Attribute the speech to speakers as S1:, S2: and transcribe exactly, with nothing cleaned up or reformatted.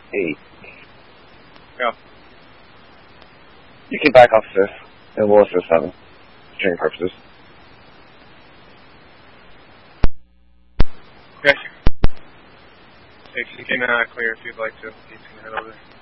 S1: eight.
S2: Go.
S1: You can back off fifth, and we'll assist seven. Training purposes.
S2: Okay. Six, you can uh, clear if you'd like to. You can head over there.